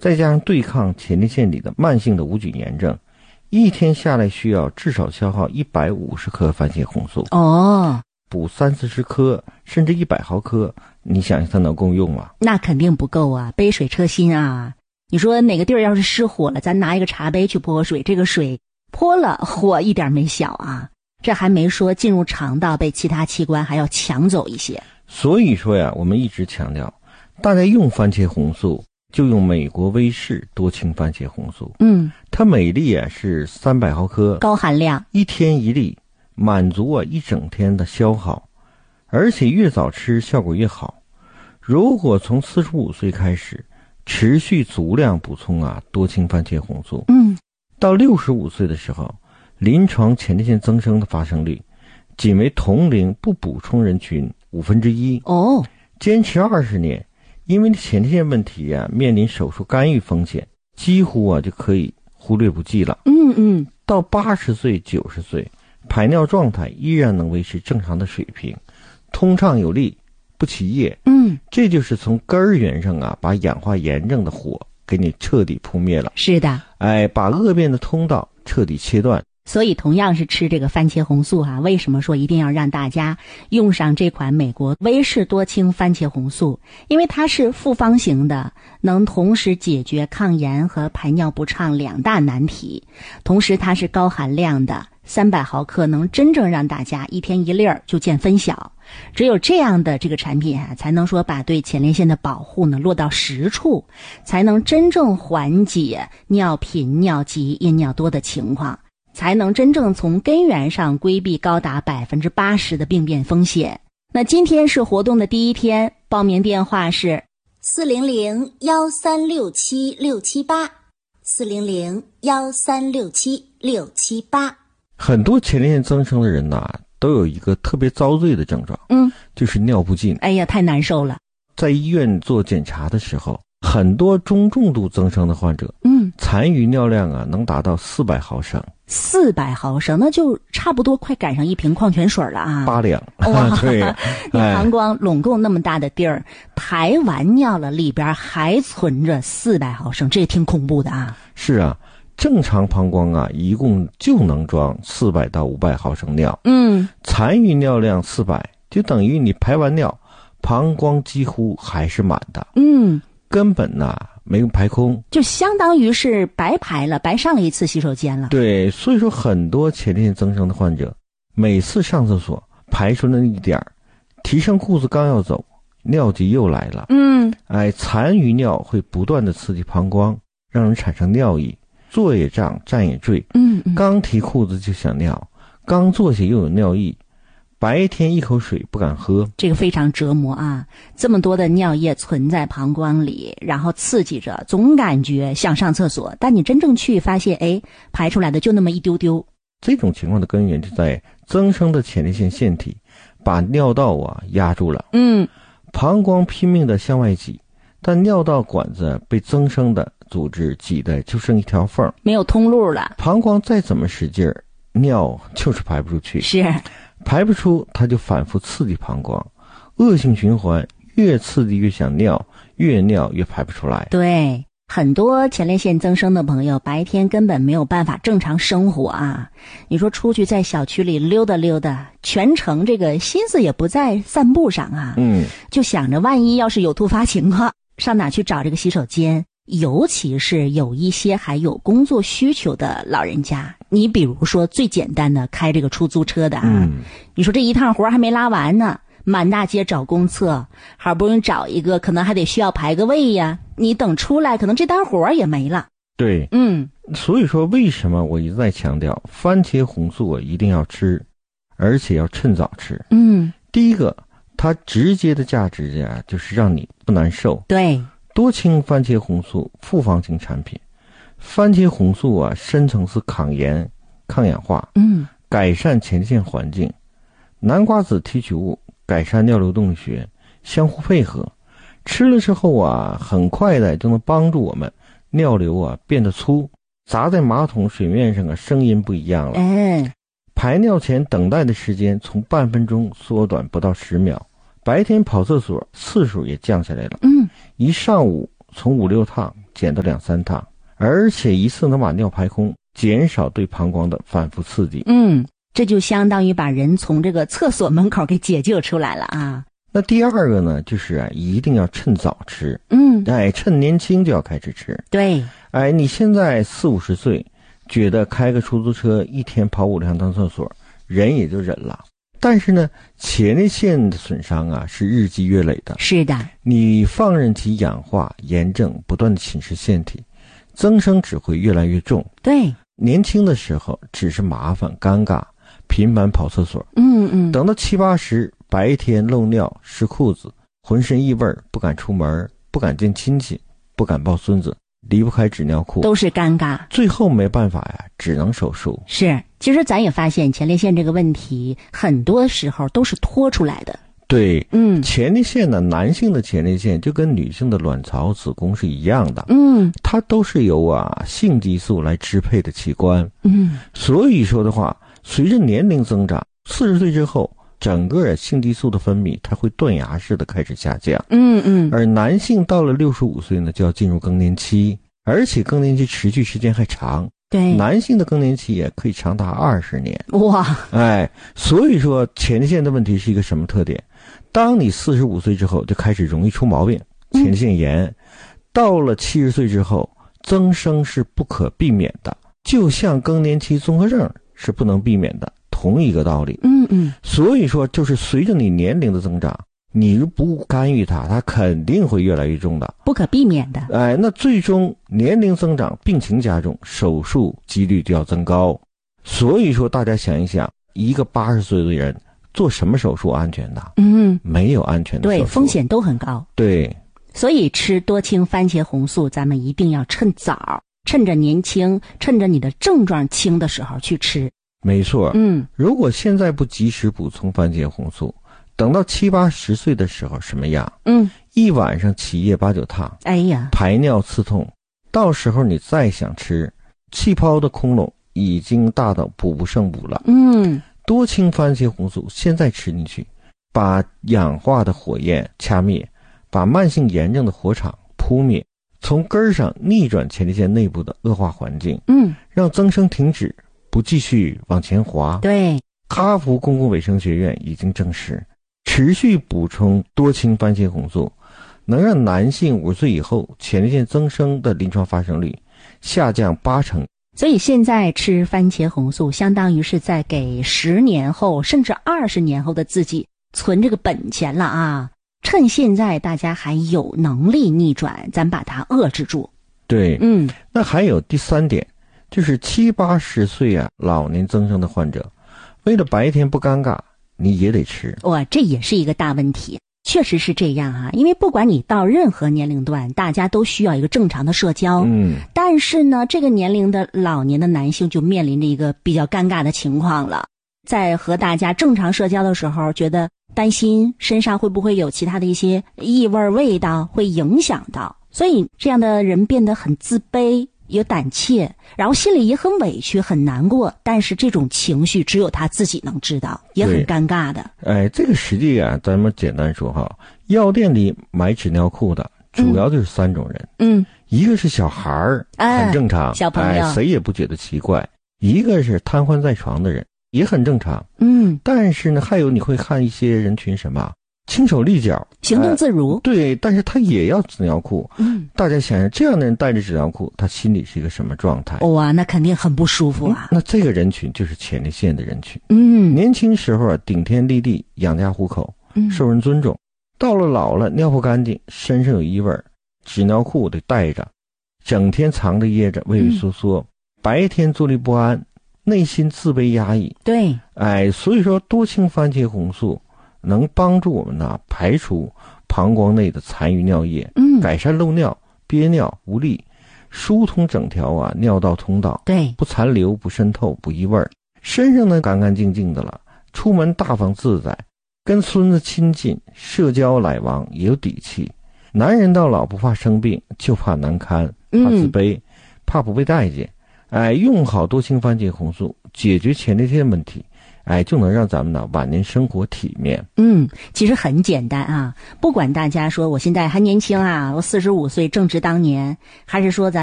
再加上对抗前列腺里的慢性的无菌炎症，一天下来需要至少消耗150克番茄红素。补30-40克甚至100毫克，你想想它能够用吗？ 那肯定不够啊，杯水车薪啊。你说哪个地儿要是失火了，咱拿一个茶杯去泼水，这个水泼了火一点没小啊。这还没说进入肠道被其他器官还要抢走一些。 所以说呀，我们一直强调，大家用番茄红素就用美国威士多氢番茄红素。它每粒是300毫克， 高含量 ，1天1粒，满足一整天的消耗，而且越早吃效果越好。如果从45岁开始持续足量补充多氢番茄红素，到65岁的时候，临床前列腺增生的发生率仅为同龄不补充人群1/5。坚持20年，因为前列腺问题面临手术干预风险，几乎就可以忽略不计了。到80岁90岁，排尿状态依然能维持正常的水平，通畅有力，不起夜。这就是从根源上把氧化炎症的火给你彻底扑灭了。 是的， 把恶变的通道彻底切断。 所以同样是吃这个番茄红素为什么说一定要让大家用上这款美国威士多氢番茄红素？因为它是复方型的，能同时解决抗炎和排尿不畅2大难题，同时它是高含量的，300毫克能真正让大家一天1粒就见分晓。只有这样的这个产品才能说把对前列腺的保护呢落到实处，才能真正缓解尿频、尿急、阴尿多的情况，才能真正从根源上规避高达80%的病变风险。那今天是活动的第一天，报名电话是 400-1367-678，400-1367-678。 很多前列腺增生的人都有一个特别遭罪的症状，就是尿不尽。 哎呀，太难受了。 在医院做检查的时候，很多中重度增生的患者，残余尿量能达到400毫升。 400毫升，那就差不多快赶上一瓶矿泉水了 8两。 哇， 对， 你膀胱拢共那么大的地儿，排完尿了，里边还存着400毫升，这也挺恐怖的是啊，正常膀胱一共就能装400到500毫升尿。残余尿量400，就等于你排完尿，膀胱几乎还是满的。根本没有排空， 就相当于是白排了，白上了一次洗手间了。 对，所以说很多前列腺增生的患者，每次上厕所排出那一点儿，提上裤子刚要走，尿急又来了。残余尿会不断的刺激膀胱，让人产生尿意，坐也胀，站也坠。刚提裤子就想尿，刚坐下又有尿意，白天一口水不敢喝， 这个非常折磨这么多的尿液存在膀胱里，然后刺激着，总感觉想上厕所，但你真正去发现，排出来的就那么一丢丢。 这种情况的根源就在增生的前列腺腺体把尿道压住了。膀胱拼命的向外挤，但尿道管子被增生的组织挤的就剩一条缝， 没有通路了。 膀胱再怎么使劲儿，尿就是排不出去。 是。 排不出，它就反复刺激膀胱，恶性循环，越刺激越想尿，越尿越排不出来。 对，很多前列腺增生的朋友白天根本没有办法正常生活你说出去在小区里溜达溜达，全程这个心思也不在散步上就想着万一要是有突发情况，上哪去找这个洗手间？尤其是有一些还有工作需求的老人家，你比如说最简单的开这个出租车的你说这一趟活还没拉完呢，满大街找公厕，好不容易找一个，可能还得需要排个位呀，你等出来可能这单活也没了。 对，所以说为什么我一直在强调番茄红素一定要吃，而且要趁早吃。第一个，它直接的价值就是让你不难受。 对， 多氢番茄红素复方型产品，番茄红素深层次抗炎、抗氧化，改善前列腺环境，南瓜子提取物改善尿流动力学，相互配合，吃了之后很快的就能帮助我们尿流变得粗，砸在马桶水面上声音不一样了。排尿前等待的时间从半分钟缩短不到10秒，白天跑厕所次数也降下来了。一上午从5-6趟减到2-3趟，而且一次能把尿排空，减少对膀胱的反复刺激。 这就相当于把人从这个厕所门口给解救出来了啊。 那第二个呢，就是一定要趁早吃。趁年轻就要开始吃。 对。 你现在40-50岁，觉得开个出租车一天跑5趟趟厕所，人也就忍了。但是呢，前列腺的损伤啊是日积月累的。 是的。 你放任其氧化、炎症不断的侵蚀腺体，增生只会越来越重。 对。 年轻的时候只是麻烦、尴尬，频繁跑厕所。等到70-80，白天漏尿、湿裤子，浑身异味，不敢出门，不敢见亲戚，不敢抱孙子，离不开纸尿裤， 都是尴尬。最后没办法呀，只能手术。 是，其实咱也发现前列腺这个问题，很多时候都是拖出来的。 对，前列腺呢，男性的前列腺就跟女性的卵巢、子宫是一样的，它都是由性激素来支配的器官。所以说的话，随着年龄增长，40岁之后，整个性激素的分泌它会断崖式的开始下降。而男性到了65岁呢，就要进入更年期，而且更年期持续时间还长。 对， 男性的更年期也可以长达20年。 哇！ 所以说前列腺的问题是一个什么特点？当你45岁之后就开始容易出毛病，前列腺炎。到了70岁之后，增生是不可避免的，就像更年期综合症是不能避免的，同一个道理。所以说就是随着你年龄的增长，你不干预它，它肯定会越来越重的， 不可避免的。 那最终年龄增长，病情加重，手术几率就要增高。所以说大家想一想，一个80岁的人做什么手术安全的？没有安全的手术。对， 风险都很高。 对， 所以吃多氢番茄红素，咱们一定要趁早，趁着年轻，趁着你的症状轻的时候去吃。 没错。如果现在不及时补充番茄红素，等到70-80岁的时候什么样？一晚上起夜8-9趟，排尿刺痛，到时候你再想吃，气泡的窟窿已经大到补不胜补了。多氢番茄红素现在吃进去，把氧化的火焰掐灭，把慢性炎症的火场扑灭，从根上逆转前列腺内部的恶化环境，让增生停止，不继续往前滑。 对， 哈佛公共卫生学院已经证实，持续补充多氢番茄红素能让男性50岁以后前列腺增生的临床发生率下降80%。 所以现在吃番茄红素相当于是在给10年后甚至20年后的自己存这个本钱了啊！趁现在大家还有能力逆转，咱把它遏制住。 对，那还有第3点，就是70-80岁老年增生的患者，为了白天不尴尬，你也得吃。 这也是一个大问题。确实是这样啊，因为不管你到任何年龄段，大家都需要一个正常的社交。但是呢，这个年龄的老年的男性就面临着一个比较尴尬的情况了，在和大家正常社交的时候，觉得担心身上会不会有其他的一些异味味道会影响到，所以这样的人变得很自卑，有胆怯，然后心里也很委屈很难过，但是这种情绪只有他自己能知道，也很尴尬的。 这个实际咱们简单说哈，药店里买纸尿裤的主要就是3种人。一个是小孩儿，很正常， 小朋友， 谁也不觉得奇怪。一个是瘫痪在床的人，也很正常。但是呢，还有你会看一些人群什么轻手利脚， 行动自如。 对，但是他也要纸尿裤。大家想想，这样的人带着纸尿裤，他心里是一个什么状态？ 哇，那肯定很不舒服啊。 那这个人群就是前列腺的人群。年轻时候顶天立地，养家糊口，受人尊重。到了老了，尿不干净，身上有异味，纸尿裤得带着，整天藏着掖着，畏畏缩缩，白天坐立不安，内心自卑压抑。 对， 所以说多氢番茄红素能帮助我们排除膀胱内的残余尿液，改善漏尿、憋尿、无力，疏通整条尿道通道。 对， 不残留、不渗透、不异味，身上呢干干净净的了，出门大方自在，跟孙子亲近，社交来往也有底气。男人到老不怕生病，就怕难堪，怕自卑，怕不被待见。用好多氢番茄红素，解决前列腺问题， 就能让咱们呢晚年生活体面。 其实很简单啊，不管大家说我现在还年轻啊，我45岁正值当年，还是说咱